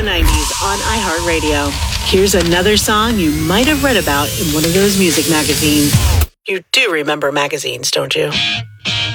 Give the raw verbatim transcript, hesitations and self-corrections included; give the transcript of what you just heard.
nineties on iHeartRadio. Here's another song you might have read about in one of those music magazines. You do remember magazines, don't you?